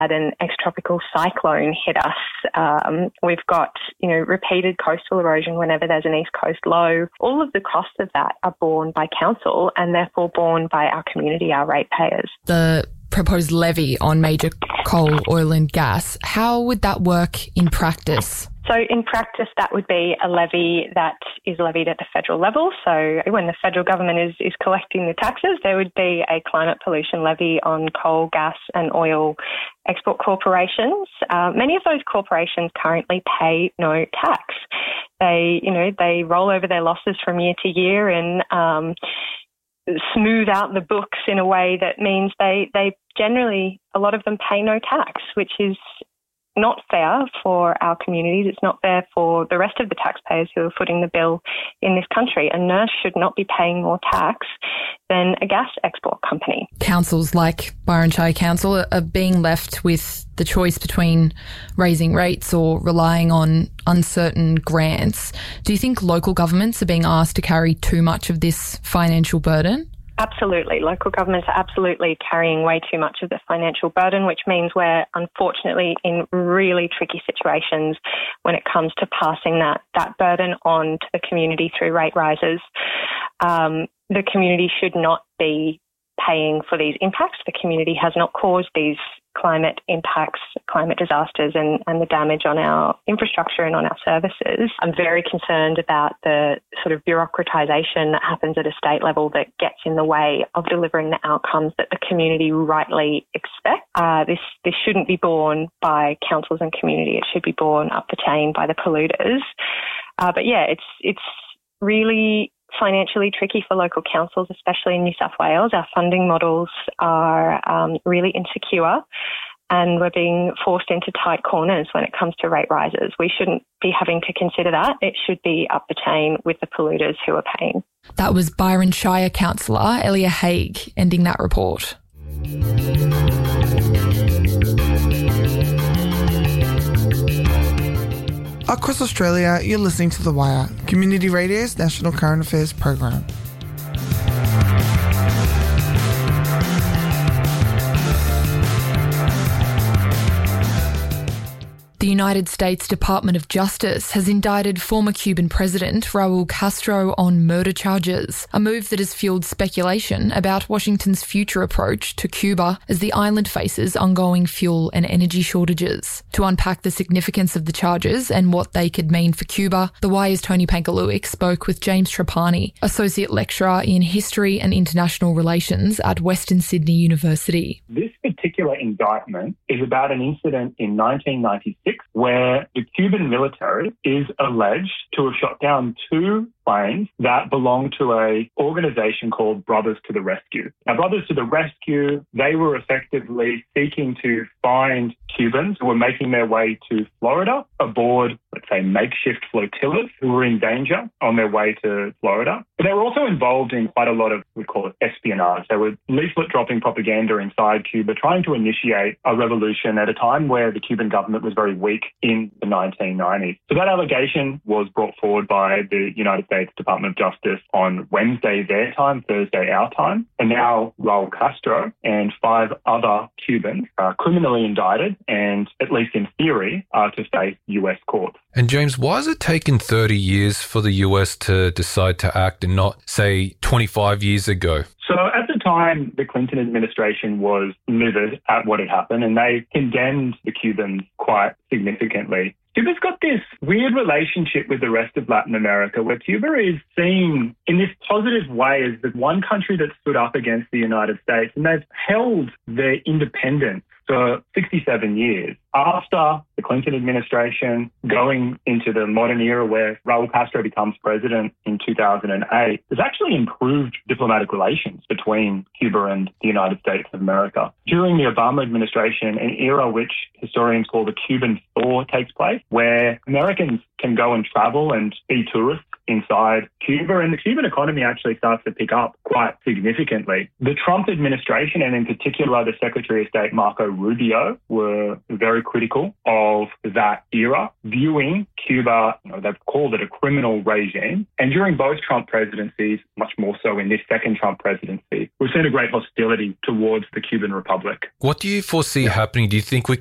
had an ex-tropical cyclone hit us. We've got, repeated coastal erosion whenever there's an east coast low. All of the costs of that are borne by council and therefore borne by our community, our ratepayers. The proposed levy on major coal, oil and gas, how would that work in practice? So in practice, that would be a levy that is levied at the federal level. So when the federal government is collecting the taxes, there would be a climate pollution levy on coal, gas and oil export corporations. Many of those corporations currently pay no tax. They roll over their losses from year to year and smooth out the books in a way that means they generally, a lot of them pay no tax, which is not fair for our communities. It's not fair for the rest of the taxpayers who are footing the bill in this country. A nurse should not be paying more tax than a gas export company. Councils like Byron Shire Council are being left with the choice between raising rates or relying on uncertain grants. Do you think local governments are being asked to carry too much of this financial burden? Absolutely. Local governments are absolutely carrying way too much of the financial burden, which means we're unfortunately in really tricky situations when it comes to passing that burden on to the community through rate rises. The community should not be paying for these impacts. The community has not caused these climate impacts, climate disasters and the damage on our infrastructure and on our services. I'm very concerned about the sort of bureaucratisation that happens at a state level that gets in the way of delivering the outcomes that the community rightly expect. This shouldn't be borne by councils and community. It should be borne up the chain by the polluters. But yeah, it's really financially tricky for local councils, especially in New South Wales. Our funding models are really insecure and we're being forced into tight corners when it comes to rate rises. We shouldn't be having to consider that. It should be up the chain with the polluters who are paying. That was Byron Shire Councillor Elia Haigh ending that report. Across Australia, you're listening to The Wire, Community Radio's national current affairs program. The United States Department of Justice has indicted former Cuban President Raul Castro on murder charges, a move that has fueled speculation about Washington's future approach to Cuba as the island faces ongoing fuel and energy shortages. To unpack the significance of the charges and what they could mean for Cuba, The Wire's Tony Pangaluic spoke with James Trapani, Associate Lecturer in History and International Relations at Western Sydney University. This particular indictment is about an incident in 1996 where the Cuban military is alleged to have shot down two planes that belonged to an organisation called Brothers to the Rescue. Now, Brothers to the Rescue, they were effectively seeking to find Cubans who were making their way to Florida aboard, let's say, makeshift flotillas who were in danger on their way to Florida. But they were also involved in quite a lot of, we call it espionage. They were leaflet-dropping propaganda inside Cuba, trying to initiate a revolution at a time where the Cuban government was very weak in the 1990s. So that allegation was brought forward by the United States Department of Justice on Wednesday their time, Thursday our time. And now Raul Castro and 5 other Cubans are criminally indicted and, at least in theory, are to face US courts. And James, why has it taken 30 years for the US to decide to act and not, say, 25 years ago? So at the time, the Clinton administration was livid at what had happened and they condemned the Cubans quite significantly. Cuba's got this weird relationship with the rest of Latin America where Cuba is seen in this positive way as the one country that stood up against the United States, and they've held their independence for 67 years. After the Clinton administration, going into the modern era where Raul Castro becomes president in 2008, there's actually improved diplomatic relations between Cuba and the United States of America. During the Obama administration, an era which historians call the Cuban Thaw takes place, where Americans can go and travel and be tourists inside Cuba, and the Cuban economy actually starts to pick up quite significantly. The Trump administration, and in particular the Secretary of State Marco Rubio, were very critical of that era, viewing Cuba, they've called it a criminal regime. And during both Trump presidencies, much more so in this second Trump presidency, we've seen a great hostility towards the Cuban Republic. What do you foresee happening? Do you think we